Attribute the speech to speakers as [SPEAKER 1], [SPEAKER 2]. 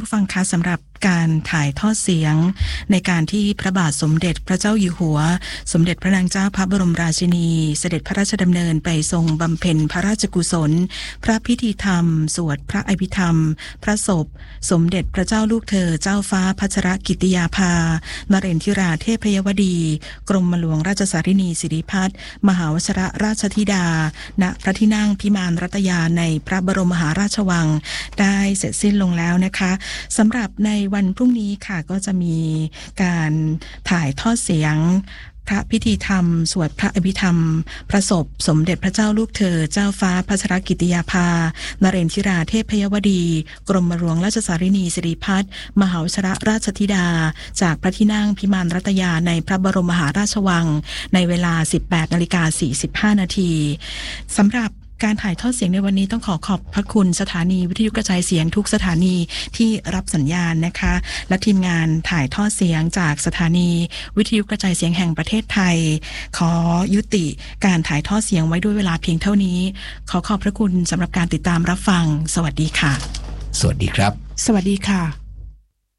[SPEAKER 1] ผู้ฟังคะสำหรับการถ่ายทอดเสียงในการที่พระบาทสมเด็จพระเจ้าอยู่หัวสมเด็จพระนางเจ้าพระบรมราชินีเสด็จพระราชดำเนินไปทรงบำเพ็ญพระราชกุศลพระพิธีธรรมสวดพระอภิธรรมพระศพสมเด็จพระเจ้าลูกเธอเจ้าฟ้าพัชรกิติยาภานเรนทิราเทพยวดีกรมหลวงราชสารินีสิริพัฒน์มหาวชิรราชธิดาณพระที่นั่งพิมานรัตยาในพระบรมมหาราชวังได้เสร็จสิ้นลงแล้วนะคะสำหรับในวันพรุ่งนี้ค่ะก็จะมีการถ่ายทอดเสียงพระพิธีธรรมสวดพระอภิธรรมพระศพสมเด็จพระเจ้าลูกเธอเจ้าฟ้าพัชรกิติยาภานเรนทิราเทพยวดีกรมหลวงราชสารินีสิริพัฒน์มหาวชิรราชธิดาจากพระที่นั่งพิมานรัตยาในพระบรมมหาราชวังในเวลา 18:45 น.สำหรับการถ่ายทอดเสียงในวันนี้ต้องขอบพระคุณสถานีวิทยุกระจายเสียงทุกสถานีที่รับสัญญาณนะคะและทีมงานถ่ายทอดเสียงจากสถานีวิทยุกระจายเสียงแห่งประเทศไทยขอยุติการถ่ายทอดเสียงไว้ด้วยเวลาเพียงเท่านี้ขอบพระคุณสำหรับการติดตามรับฟังสวัสดีค่ะ
[SPEAKER 2] สวัสดีครับ
[SPEAKER 1] สวัสดีค่ะ